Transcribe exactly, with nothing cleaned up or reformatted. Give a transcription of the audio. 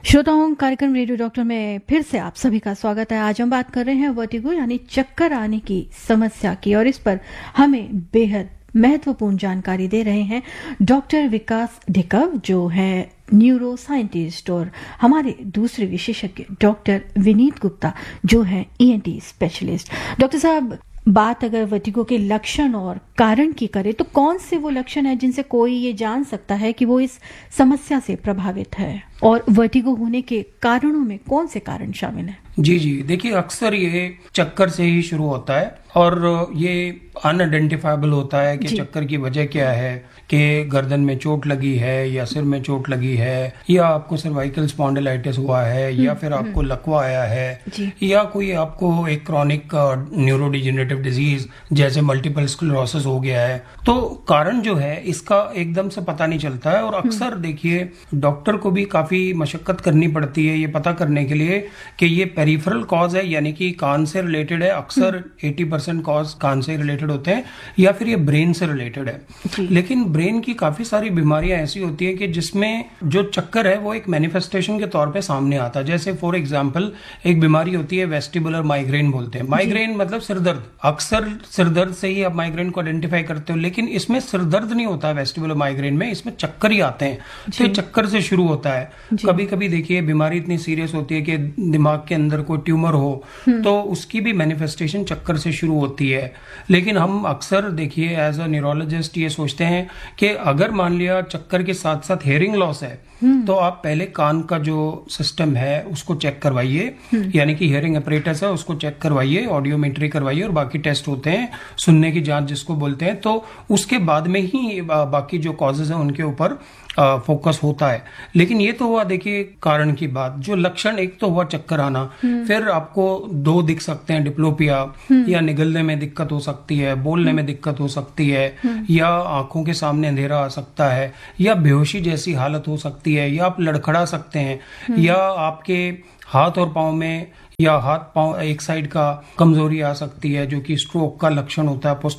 श्रोताओं, कार्यक्रम radio doctor में फिर से आप सभी का स्वागत है। आज हम बात कर रहे हैं वर्टिगो यानी चक्कर आने की समस्या की, और इस पर हमें बेहद महत्वपूर्ण जानकारी दे रहे हैं डॉक्टर विकास ढिकव, जो है न्यूरो साइंटिस्ट, और हमारे दूसरे विशेषज्ञ डॉक्टर विनीत गुप्ता, जो है ईएनटी स्पेशलिस्ट। डॉक्टर साहब, बात अगर वर्टिगो के लक्षण और कारण की करें तो कौन से वो लक्षण है जिनसे कोई ये जान सकता है कि वो इस समस्या से प्रभावित है, और वर्टिगो होने के कारणों में कौन से कारण शामिल हैं? जी जी देखिए, अक्सर ये चक्कर से ही शुरू होता है और ये अनआइडेंटिफाइबल होता है कि चक्कर की वजह क्या है, कि गर्दन में चोट लगी है या सिर में चोट लगी है, या आपको सर्वाइकल स्पॉन्डिलाइटिस हुआ है, या फिर आपको लकवा आया है, या कोई आपको एक क्रॉनिक न्यूरोडिजेनरेटिव डिजीज जैसे मल्टीपल स्क्लेरोसिस हो गया है। तो कारण जो है इसका एकदम से पता नहीं चलता है, और अक्सर देखिए डॉक्टर को भी काफी मशक्कत करनी पड़ती है ये पता करने के लिए कि ये पेरिफेरल कॉज है, यानी कि कान से रिलेटेड है। अक्सर अस्सी परसेंट कॉज कान से रिलेटेड होते हैं, या फिर ये ब्रेन से रिलेटेड है। लेकिन ब्रेन की काफी सारी बीमारियां ऐसी होती है कि जिसमें जो चक्कर है वो एक मैनिफेस्टेशन के तौर पे सामने आता है। जैसे फॉर एग्जांपल एक बीमारी होती है वेस्टिबुलर माइग्रेन बोलते हैं। माइग्रेन मतलब सिरदर्द। अक्सर सिरदर्द से ही आप माइग्रेन को आइडेंटिफाई करते हो, लेकिन इसमें सिरदर्द नहीं होता है वेस्टिबुलर माइग्रेन में, इसमें चक्कर ही आते हैं। तो चक्कर से शुरू होता है। कभी कभी देखिए बीमारी इतनी सीरियस होती है कि दिमाग के अंदर कोई ट्यूमर हो तो उसकी भी मैनिफेस्टेशन चक्कर से शुरू होती है। लेकिन हम अक्सर देखिए एज अ न्यूरोलॉजिस्ट ये सोचते हैं कि अगर मान लिया चक्कर के साथ साथ हेयरिंग लॉस है तो आप पहले कान का जो सिस्टम है उसको चेक करवाइए, यानी कि हियरिंग अपरेटस है उसको चेक करवाइए, ऑडियोमेट्री करवाइए, और बाकी टेस्ट होते हैं सुनने की जांच जिसको बोलते हैं। तो उसके बाद में ही बाकी जो कॉजेज हैं उनके ऊपर फोकस होता है। लेकिन ये तो हुआ देखिए कारण की बात। जो लक्षण, एक तो हुआ चक्कर आना, फिर आपको दो दिख सकते हैं, डिप्लोपिया, या निगलने में दिक्कत हो सकती है, बोलने में दिक्कत हो सकती है, या आंखों के सामने अंधेरा आ सकता है, या बेहोशी जैसी हालत हो सकती है, या आप लड़खड़ा सकते हैं, या आपके हाथ और पांव में या हाथ पांव एक साइड का कमजोरी आ सकती है जो कि स्ट्रोक का लक्षण होता है।